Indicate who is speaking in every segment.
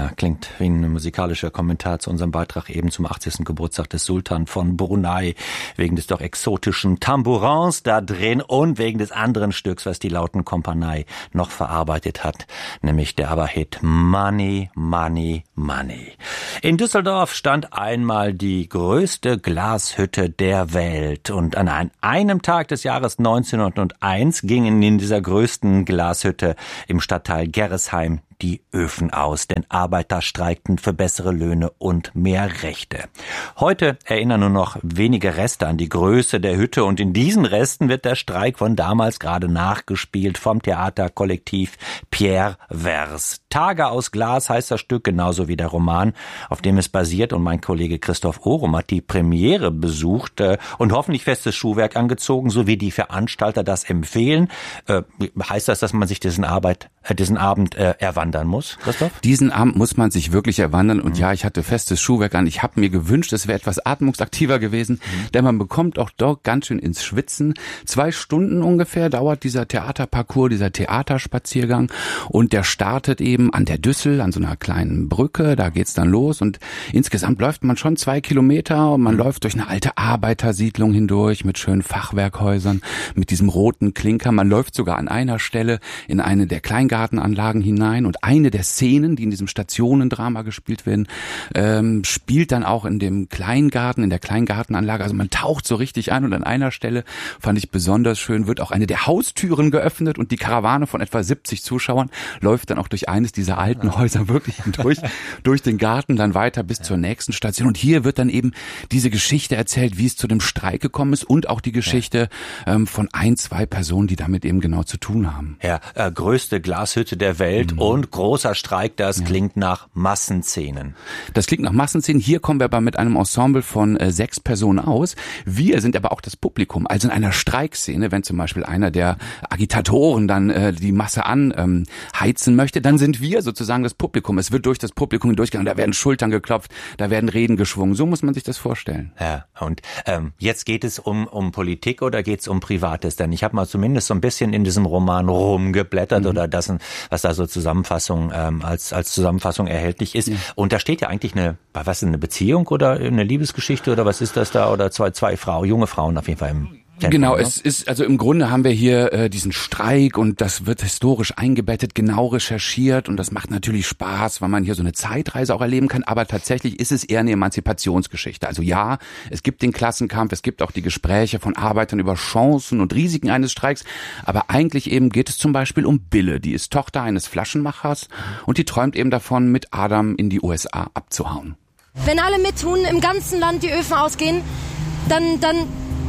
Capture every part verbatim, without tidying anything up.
Speaker 1: Ja, klingt wie ein musikalischer Kommentar zu unserem Beitrag eben zum achtzigsten Geburtstag des Sultan von Brunei. Wegen des doch exotischen Tambourins da drin und wegen des anderen Stücks, was die Lautenkompanie noch verarbeitet hat, nämlich der ABBA-Hit Money, Money, Money. In Düsseldorf stand einmal die größte Glashütte der Welt und an einem Tag des Jahres neunzehnhunderteins gingen in dieser größten Glashütte im Stadtteil Gerresheim die Öfen aus, denn Arbeiter streikten für bessere Löhne und mehr Rechte. Heute erinnern nur noch wenige Reste an die Größe der Hütte und in diesen Resten wird der Streik von damals gerade nachgespielt vom Theaterkollektiv Pierre Vers. Tage aus Glas heißt das Stück, genauso wie der Roman, auf dem es basiert, und mein Kollege Christoph Orum hat die Premiere besucht äh, und hoffentlich festes Schuhwerk angezogen, so wie die Veranstalter das empfehlen. Äh, heißt das, dass man sich diesen, Arbeit, äh, diesen Abend äh, erwandern muss, Christoph?
Speaker 2: Diesen Abend muss man sich wirklich erwandern und mhm. ja, ich hatte festes Schuhwerk an. Ich habe mir gewünscht, es wäre etwas atmungsaktiver gewesen, mhm. denn man bekommt auch dort ganz schön ins Schwitzen. Zwei Stunden ungefähr dauert dieser Theaterparcours, dieser Theaterspaziergang und der startet eben an der Düssel, an so einer kleinen Brücke, da geht's dann los und insgesamt läuft man schon zwei Kilometer und man mhm. läuft durch eine alte Arbeitersiedlung hindurch mit schönen Fachwerkhäusern, mit diesem roten Klinker. Man läuft sogar an einer Stelle in eine der Kleingartenanlagen hinein und eine der Szenen, die in diesem Stationendrama gespielt werden, ähm, spielt dann auch in dem Kleingarten, in der Kleingartenanlage. Also man taucht so richtig ein und an einer Stelle, fand ich besonders schön, wird auch eine der Haustüren geöffnet und die Karawane von etwa siebzig Zuschauern läuft dann auch durch eines dieser alten Häuser wirklich durch, durch den Garten, dann weiter bis zur nächsten Station. Und hier wird dann eben diese Geschichte erzählt, wie es zu dem Streik gekommen ist und auch die Geschichte ähm, von ein, zwei Personen, die damit eben genau zu tun haben.
Speaker 1: Ja, äh, größte Glashütte der Welt mhm. und großer Streik, das ja. klingt nach Massenszenen.
Speaker 2: Das klingt nach Massenszenen. Hier kommen wir aber mit einem Ensemble von äh, sechs Personen aus. Wir sind aber auch das Publikum. Also in einer Streikszene, wenn zum Beispiel einer der Agitatoren dann äh, die Masse anheizen ähm, möchte, dann sind wir sozusagen das Publikum. Es wird durch das Publikum hindurchgegangen, da werden Schultern geklopft, da werden Reden geschwungen. So muss man sich das vorstellen.
Speaker 1: Ja, und ähm, jetzt geht es um um Politik oder geht es um Privates? Denn ich habe mal zumindest so ein bisschen in diesem Roman rumgeblättert mhm. oder das, was da so Zusammenfassung ähm, als als Zusammenfassung erhältlich ist. Ja. Und da steht ja eigentlich eine, was ist eine Beziehung oder eine Liebesgeschichte oder was ist das da? Oder zwei zwei Frauen, junge Frauen auf jeden Fall im
Speaker 2: Genau, es ist, also im Grunde haben wir hier äh, diesen Streik und das wird historisch eingebettet, genau recherchiert und das macht natürlich Spaß, weil man hier so eine Zeitreise auch erleben kann, aber tatsächlich ist es eher eine Emanzipationsgeschichte. Also ja, es gibt den Klassenkampf, es gibt auch die Gespräche von Arbeitern über Chancen und Risiken eines Streiks, aber eigentlich eben geht es zum Beispiel um Bille, die ist Tochter eines Flaschenmachers und die träumt eben davon, mit Adam in die U S A abzuhauen.
Speaker 3: Wenn alle mittun, im ganzen Land die Öfen ausgehen, dann, dann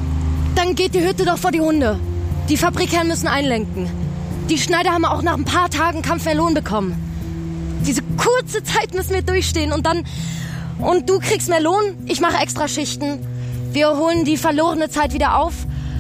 Speaker 3: Dann geht die Hütte doch vor die Hunde. Die Fabrikherren müssen einlenken. Die Schneider haben auch nach ein paar Tagen Kampf mehr Lohn bekommen. Diese kurze Zeit müssen wir durchstehen und dann... Und du kriegst mehr Lohn, ich mache extra Schichten. Wir holen die verlorene Zeit wieder auf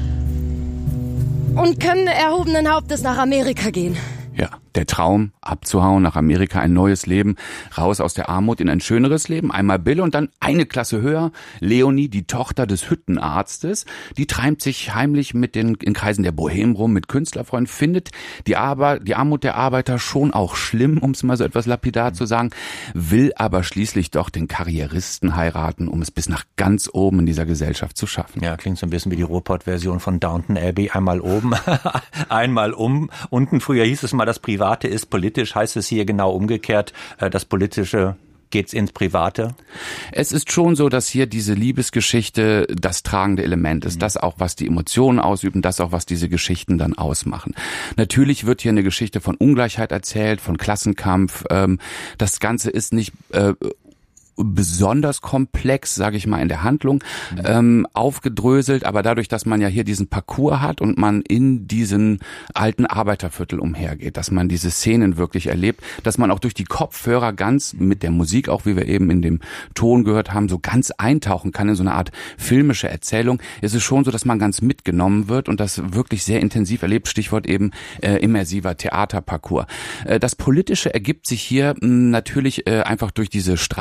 Speaker 3: und können erhobenen Hauptes nach Amerika gehen.
Speaker 2: Ja, der Traum, abzuhauen, nach Amerika, ein neues Leben, raus aus der Armut in ein schöneres Leben. Einmal Bille und dann eine Klasse höher, Leonie, die Tochter des Hüttenarztes, die treibt sich heimlich mit den in Kreisen der Bohem rum, mit Künstlerfreunden, findet die, Arbe- die Armut der Arbeiter schon auch schlimm, um es mal so etwas lapidar zu sagen, will aber schließlich doch den Karrieristen heiraten, um es bis nach ganz oben in dieser Gesellschaft zu schaffen.
Speaker 1: Ja, klingt so ein bisschen wie die Ruhrpott-Version von Downton Abbey, einmal oben, einmal um, unten. Früher hieß es mal, das Private ist politisch, heißt es hier genau umgekehrt, das Politische geht's ins Private?
Speaker 2: Es ist schon so, dass hier diese Liebesgeschichte das tragende Element ist. Mhm. Das auch, was die Emotionen ausüben, das auch, was diese Geschichten dann ausmachen. Natürlich wird hier eine Geschichte von Ungleichheit erzählt, von Klassenkampf. Das Ganze ist nicht äh, besonders komplex, sage ich mal, in der Handlung mhm. ähm, aufgedröselt, aber dadurch, dass man ja hier diesen Parcours hat und man in diesen alten Arbeiterviertel umhergeht, dass man diese Szenen wirklich erlebt, dass man auch durch die Kopfhörer ganz mit der Musik, auch wie wir eben in dem Ton gehört haben, so ganz eintauchen kann in so eine Art filmische Erzählung, ist es schon so, dass man ganz mitgenommen wird und das wirklich sehr intensiv erlebt, Stichwort eben äh, immersiver Theaterparcours. Äh, das Politische ergibt sich hier mh, natürlich äh, einfach durch diese Streikthematik.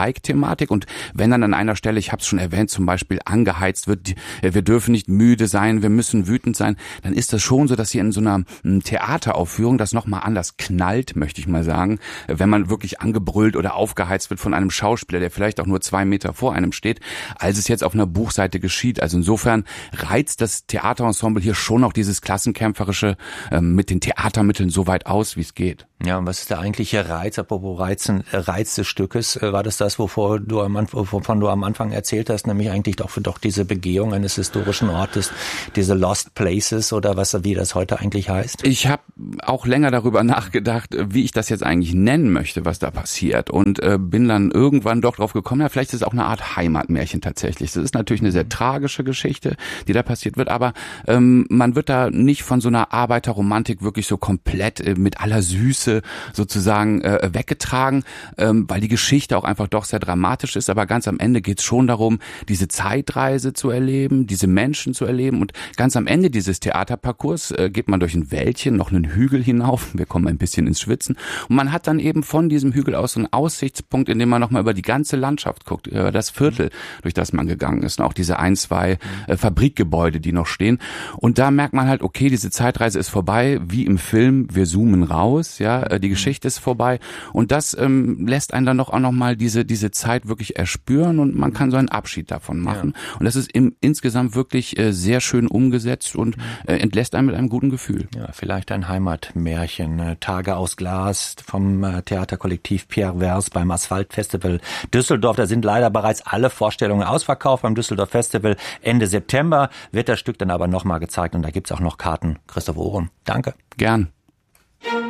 Speaker 2: Thematik. Und wenn dann an einer Stelle, ich habe es schon erwähnt, zum Beispiel angeheizt wird, wir dürfen nicht müde sein, wir müssen wütend sein, dann ist das schon so, dass hier in so einer Theateraufführung das nochmal anders knallt, möchte ich mal sagen, wenn man wirklich angebrüllt oder aufgeheizt wird von einem Schauspieler, der vielleicht auch nur zwei Meter vor einem steht, als es jetzt auf einer Buchseite geschieht. Also insofern reizt das Theaterensemble hier schon noch dieses Klassenkämpferische äh, mit den Theatermitteln so weit aus, wie es geht.
Speaker 1: Ja, und was ist der eigentliche Reiz, apropos Reizen, Reiz des Stückes? War das das, wovor du am, wovon du am Anfang erzählt hast, nämlich eigentlich doch für doch diese Begehung eines historischen Ortes, diese Lost Places oder was, wie das heute eigentlich heißt?
Speaker 2: Ich habe auch länger darüber nachgedacht, wie ich das jetzt eigentlich nennen möchte, was da passiert, und äh, bin dann irgendwann doch drauf gekommen, ja, vielleicht ist es auch eine Art Heimatmärchen tatsächlich. Das ist natürlich eine sehr tragische Geschichte, die da passiert wird, aber ähm, man wird da nicht von so einer Arbeiterromantik wirklich so komplett äh, mit aller Süße sozusagen äh, weggetragen, ähm, weil die Geschichte auch einfach doch sehr dramatisch ist, aber ganz am Ende geht es schon darum, diese Zeitreise zu erleben, diese Menschen zu erleben, und ganz am Ende dieses Theaterparcours äh, geht man durch ein Wäldchen, noch einen Hügel hinauf, wir kommen ein bisschen ins Schwitzen, und man hat dann eben von diesem Hügel aus so einen Aussichtspunkt, in dem man nochmal über die ganze Landschaft guckt, über das Viertel, durch das man gegangen ist, und auch diese ein, zwei äh, Fabrikgebäude, die noch stehen, und da merkt man halt, okay, diese Zeitreise ist vorbei, wie im Film, wir zoomen raus, ja, die Geschichte ist vorbei, und das ähm, lässt einen dann doch auch nochmal diese diese Zeit wirklich erspüren, und man kann so einen Abschied davon machen. Ja. Und das ist im, insgesamt wirklich äh, sehr schön umgesetzt und äh, entlässt einen mit einem guten Gefühl.
Speaker 1: Ja, vielleicht ein Heimatmärchen. Äh, Tage aus Glas vom äh, Theaterkollektiv Pierre Vers beim Asphaltfestival Düsseldorf. Da sind leider bereits alle Vorstellungen ausverkauft. Beim Düsseldorf Festival Ende September wird das Stück dann aber nochmal gezeigt, und da gibt's auch noch Karten. Christoph Ohren, danke.
Speaker 2: Gern.